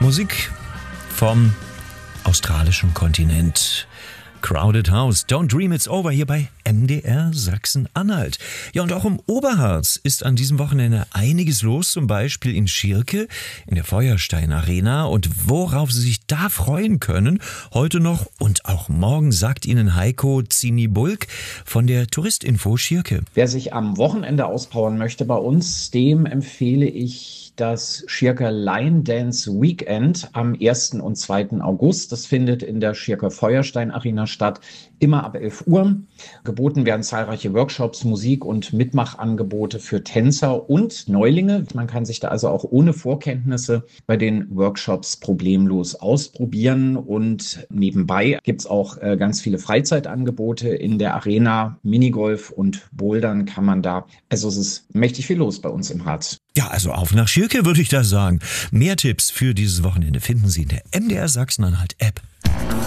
Musik vom australischen Kontinent. Crowded House, Don't Dream It's Over hier bei MDR Sachsen-Anhalt. Ja, und auch im Oberharz ist an diesem Wochenende einiges los, zum Beispiel in Schirke, in der Feuerstein Arena. Und worauf Sie sich da freuen können, heute noch und auch morgen, sagt Ihnen Heiko Zinibulk von der Touristinfo Schirke. Wer sich am Wochenende auspowern möchte bei uns, dem empfehle ich das Schirker Line Dance Weekend am 1. und 2. August. Das findet in der Schirker Feuerstein Arena statt, immer ab 11 Uhr. Geboten werden zahlreiche Workshops, Musik- und Mitmachangebote für Tänzer und Neulinge. Man kann sich da also auch ohne Vorkenntnisse bei den Workshops problemlos ausprobieren. Und nebenbei gibt es auch ganz viele Freizeitangebote in der Arena. Minigolf und Bouldern kann man da. Also es ist mächtig viel los bei uns im Harz. Ja, also auf nach Schirke, würde ich da sagen. Mehr Tipps für dieses Wochenende finden Sie in der MDR Sachsen-Anhalt App.